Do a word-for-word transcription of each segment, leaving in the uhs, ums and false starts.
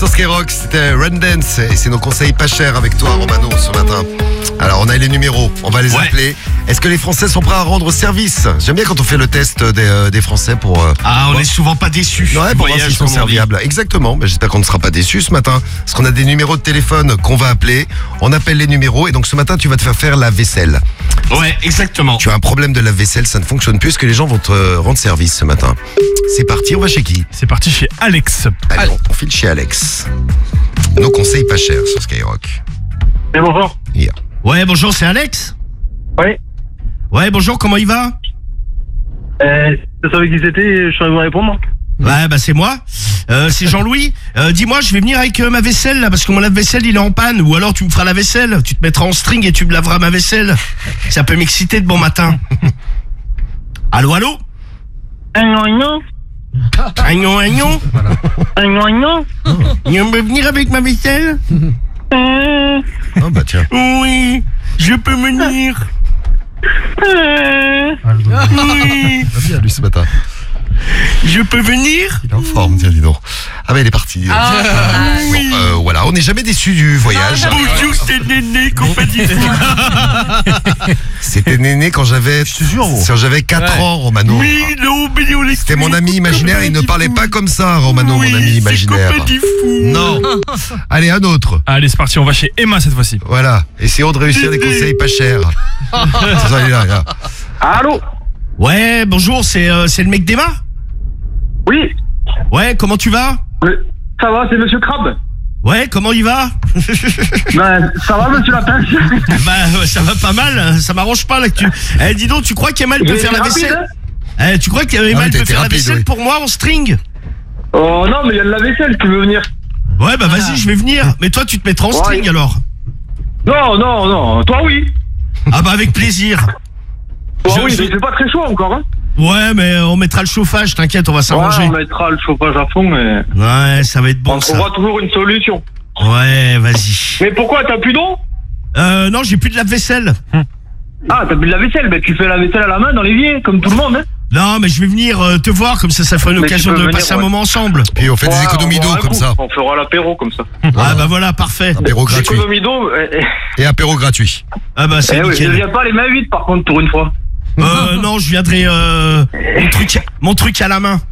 sur Skyrock, c'était Run Dance et c'est nos conseils pas chers avec toi Romano ce matin. Alors on a les numéros, on va les ouais. appeler. Est-ce que les Français sont prêts à rendre service? J'aime bien quand on fait le test des, euh, des Français pour... Euh, ah, on voir. est souvent pas déçus. Ouais, pour voir s'ils sont serviables. Exactement, mais j'espère qu'on ne sera pas déçus ce matin. Parce qu'on a des numéros de téléphone qu'on va appeler. On appelle les numéros et donc ce matin tu vas te faire faire la vaisselle. Ouais, exactement. Tu as un problème de la vaisselle, ça ne fonctionne plus. Est-ce que les gens vont te euh, rendre service ce matin? C'est parti, on va chez qui? C'est parti chez Alex. Allez, on file chez Alex. Nos conseils pas chers sur Skyrock. Et bonjour. Yeah. Ouais, bonjour, c'est Alex. Oui. Ouais, bonjour, comment il va? Euh, je savais qui c'était, je saurais vous répondre. Ouais, bah c'est moi. Euh, c'est Jean-Louis. Euh, dis-moi, je vais venir avec euh, ma vaisselle là, parce que mon lave-vaisselle il est en panne. Ou alors tu me feras la vaisselle. Tu te mettras en string et tu me laveras ma vaisselle. Ça peut m'exciter de bon matin. Allô, allô? Un oignon. Agnon, agnon. Un oignon. On peut venir avec ma vaisselle? Euh, Oh bah tiens. Oui, je peux venir. euh, Oui, Va bien lui ce matin. je peux venir. Il est en forme, tiens, dis donc. Ah bah il est parti. Ah, Bon, Oui. euh, voilà, on n'est jamais déçu du voyage. Bonjour, c'est Néné, compagnie. C'était Néné quand j'avais... Je te jure, gros. Quand j'avais quatre ans, Romano. Oui, non, mais on C'était mon ami imaginaire, il ne parlait pas comme ça, Romano, mon ami imaginaire. C'est compagnie fou. Non. Allez, un autre. Allez, c'est parti, on va chez Emma cette fois-ci. Voilà, essayons de réussir des conseils pas chers. C'est ça, il est là, il est là. Allô. Ouais, bonjour, c'est euh, c'est le mec d'Emma? Oui. Ouais, comment tu vas? Euh, Ça va, c'est Monsieur Crabe. Ouais, comment il va? Ben, ça va, Monsieur Lapin. Bah, euh, ça va pas mal, ça m'arrange pas là que tu... Eh, dis donc, tu crois qu'Emma peut faire la rapide, vaisselle? hein. Eh, tu crois qu'Emma Ah oui, t'as peut été faire rapide, la vaisselle oui. pour moi en string? Oh non, mais il y a de la vaisselle, tu veux venir? Ouais, bah vas-y, je vais venir. Mais toi, tu te mettras en Ouais. string alors? Non, non, non. Toi, oui. Ah bah avec plaisir. Toi, Je- oui, je- mais c'est pas très chaud encore, hein. Ouais, mais on mettra le chauffage, t'inquiète, on va Ouais, s'arranger. on mettra le chauffage à fond, mais Ouais, ça va être bon on ça. trouvera toujours une solution. Ouais, vas-y. Mais pourquoi, t'as plus d'eau? Euh, non, j'ai plus de lave-vaisselle. Ah, t'as plus de la vaisselle, ben tu fais la vaisselle à la main dans l'évier, comme tout le monde, hein. Non, mais je vais venir euh, te voir, comme ça, ça fera une Mais tu occasion peux de venir, passer un ouais. moment ensemble. Puis on fait des Ouais, économies on d'eau boira un comme coup. ça. On fera l'apéro comme ça. Ah bah voilà, parfait. Apéro gratuit. Économie d'eau, eh, eh, Et apéro gratuit. Ah bah c'est eh oui, je nickel. viens pas les mains vides par contre pour une fois. Euh, non, je viendrai euh, mon truc, mon truc à la main.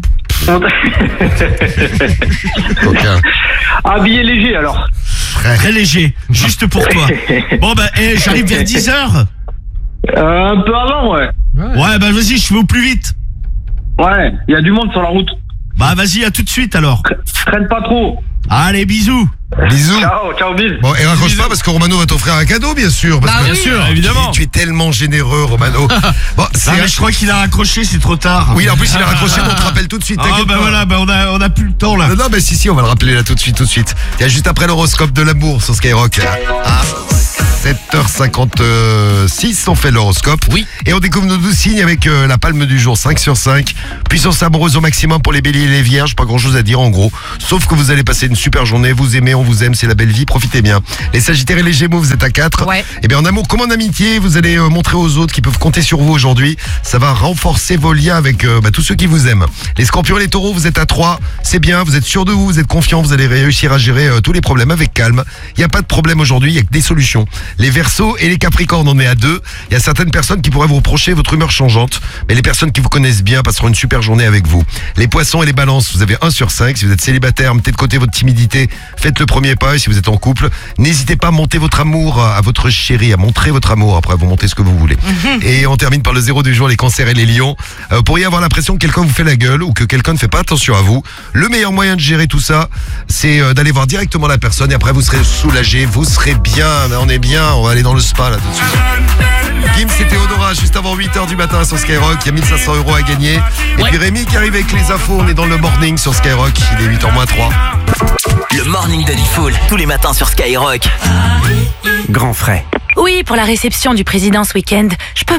Aucun. Habillé léger alors. Très léger, juste pour toi. Bon bah, eh, j'arrive vers dix heures. Euh, un peu avant, ouais. Ouais, bah vas-y, je vais au plus vite. Ouais, il y a du monde sur la route. Bah vas-y, à tout de suite alors. Traîne pas trop. Allez, bisous. Bisous. Ciao, ciao, bis. Bon, et raccroche pas parce que Romano va t'offrir un cadeau, bien sûr. Parce Bah que oui. sûr, tu- évidemment. Tu es tellement généreux, Romano. Bon, c'est Ah, un- mais je crois qu'il a raccroché, c'est trop tard. Oui, en plus, il a raccroché, on te rappelle tout de suite. Ah t'inquiète bah pas. voilà, bah on a, on a plus le temps là. Non, non, mais si, si, on va le rappeler là tout de suite, tout de suite. Il y a juste après l'horoscope de l'amour sur Skyrock. À sept heures cinquante-six, on fait l'horoscope. Oui. Et on découvre nos douze signes avec euh, la palme du jour, cinq sur cinq. Puissance amoureuse au maximum pour les béliers et les vierges. Pas grand chose à dire en gros. Sauf que vous allez passer une super journée. Vous aimez, on vous aime, c'est la belle vie. Profitez bien. Les sagittaires et les gémeaux, vous êtes à quatre. Ouais. Et bien en amour comme en amitié, vous allez euh, montrer aux autres qui peuvent compter sur vous aujourd'hui. Ça va renforcer vos liens avec euh, bah, tous ceux qui vous aiment. Les scorpions et les taureaux, vous êtes à trois. C'est bien, vous êtes sûr de vous, vous êtes confiant, vous allez réussir à gérer euh, tous les problèmes avec calme. Il n'y a pas de problème aujourd'hui, il n'y a que des solutions. Les verseaux et les capricornes, on est à deux. Il y a certaines personnes qui pourraient vous reprocher votre humeur changeante. Mais les personnes qui vous connaissent bien passeront une super journée avec vous. Les poissons et les balances, vous avez un sur cinq. Si vous êtes célibataire, mettez de côté votre timidité. Faites le premier pas. Et si vous êtes en couple, n'hésitez pas à monter votre amour à votre chérie, à montrer votre amour. Après, vous montez ce que vous voulez. Et on termine par le zéro du jour, les cancers et les lions. Euh, vous pourriez avoir l'impression que quelqu'un vous fait la gueule ou que quelqu'un ne fait pas attention à vous. Le meilleur moyen de gérer tout ça, c'est euh, d'aller voir directement la personne et après vous serez soulagé, vous serez bien. Mais on est bien, on va aller dans le spa là tout de suite. Kim, c'est Théodora, juste avant huit heures du matin sur Skyrock. Il y a mille cinq cents euros à gagner. Et puis Rémi qui arrive avec les infos. On est dans le morning sur Skyrock. Il est huit heures moins trois. Le morning de Diffoul, tous les matins sur Skyrock. Grand frais. Oui, pour la réception du président ce week-end. Je peux pas,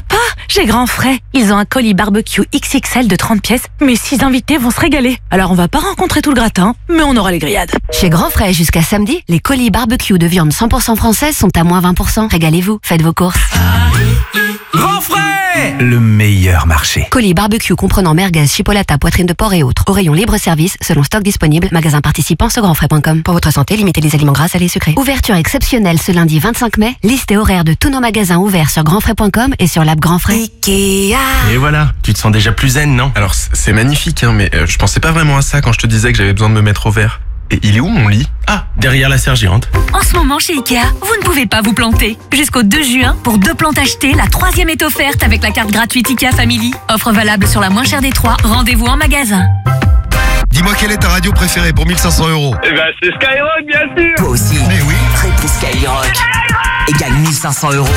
Chez Grand Frais, ils ont un colis barbecue X X L de trente pièces, mes six invités vont se régaler. Alors on va pas rencontrer tout le gratin, mais on aura les grillades. Chez Grand Frais, jusqu'à samedi, les colis barbecue de viande cent pour cent française sont à moins vingt pour cent. Régalez-vous, faites vos courses. Grand Frais, le meilleur marché. Colis barbecue comprenant merguez, chipolata, poitrine de porc et autres. Au rayon libre-service, selon stock disponible. Magasin participant sur grand frais point com. Pour votre santé, limitez les aliments gras, salés et sucrés. Ouverture exceptionnelle ce lundi vingt-cinq mai. Liste et horaire de tous nos magasins ouverts sur grand frais point com et sur l'app Grand Frais. Ikea. Et voilà, tu te sens déjà plus zen, non? Alors c'est magnifique, hein, mais euh, je pensais pas vraiment à ça quand je te disais que j'avais besoin de me mettre au vert. Et il est où mon lit? Ah, derrière la serre géante. En ce moment chez Ikea, vous ne pouvez pas vous planter. Jusqu'au deux juin, pour deux plantes achetées, la troisième est offerte avec la carte gratuite Ikea Family. Offre valable sur la moins chère des trois. Rendez-vous en magasin. Dis-moi quelle est ta radio préférée pour mille cinq cents euros. Eh ben c'est Skyrock bien sûr. Toi aussi. Mais oui. Triple Skyrock. Et gagne mille cinq cents euros.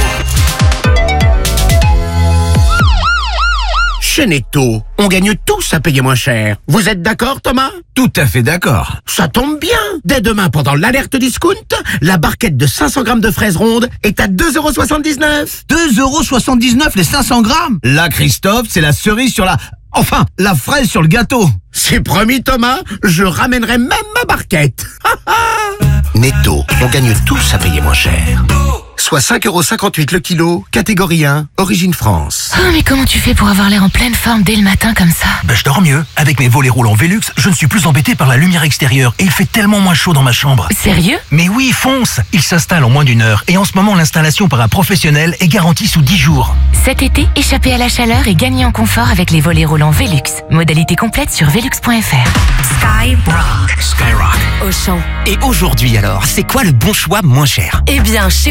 Chez Netto, on gagne tous à payer moins cher. Vous êtes d'accord, Thomas? Tout à fait d'accord. Ça tombe bien. Dès demain, pendant l'alerte discount, la barquette de cinq cents grammes de fraises rondes est à deux euros soixante-dix-neuf. deux euros soixante-dix-neuf les cinq cents grammes. Là, Christophe, c'est la cerise sur la... Enfin, la fraise sur le gâteau. C'est promis, Thomas, je ramènerai même ma barquette. Netto, on gagne tous à payer moins cher. Soit cinq euros cinquante-huit le kilo, catégorie un, origine France. Oh, mais comment tu fais pour avoir l'air en pleine forme dès le matin comme ça? Ben, je dors mieux. Avec mes volets roulants Velux, je ne suis plus embêté par la lumière extérieure et il fait tellement moins chaud dans ma chambre. Sérieux? Mais oui, fonce! Il s'installe en moins d'une heure et en ce moment, l'installation par un professionnel est garantie sous dix jours. Cet été, échappez à la chaleur et gagnez en confort avec les volets roulants Velux. Modalité complète sur velux point f r. Skyrock. Skyrock. Auchan. Et aujourd'hui alors, c'est quoi le bon choix moins cher? Eh bien, chez